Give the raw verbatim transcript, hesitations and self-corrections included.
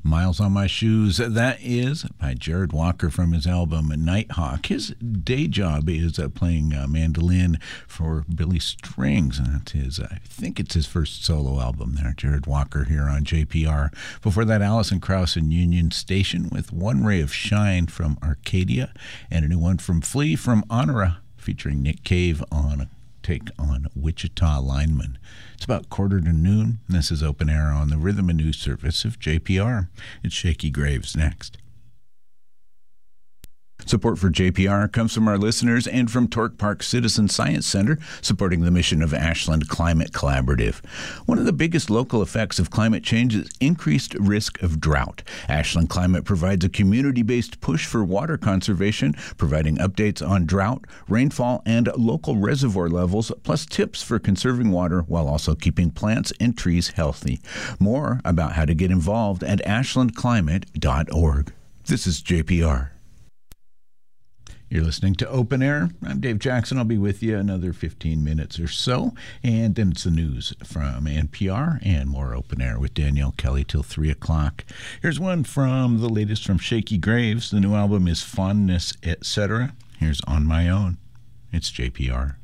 Miles on My Shoes, that is by Jared Walker from his album Nighthawk. His day job is uh, playing uh, mandolin for Billy Strings, and that's his, uh, I think it's his first solo album there, Jared Walker here on J P R. Before that, Alison Krauss and Union Station with One Ray of Shine from Arcadia, and a new one from Flea from Honora, featuring Nick Cave on a take on Wichita Lineman. It's about quarter to noon. This is Open Air on the Rhythm and News Service of J P R. It's Shaky Graves next. Support for J P R comes from our listeners and from Torque Park Citizen Science Center, supporting the mission of Ashland Climate Collaborative. One of the biggest local effects of climate change is increased risk of drought. Ashland Climate provides a community-based push for water conservation, providing updates on drought, rainfall, and local reservoir levels, plus tips for conserving water while also keeping plants and trees healthy. More about how to get involved at ashland climate dot org. This is J P R. You're listening to Open Air. I'm Dave Jackson. I'll be with you another fifteen minutes or so. And then it's the news from N P R and more Open Air with Danielle Kelly till three o'clock. Here's one from the latest from Shaky Graves. The new album is Fondness, et cetera. Here's On My Own. It's J P R.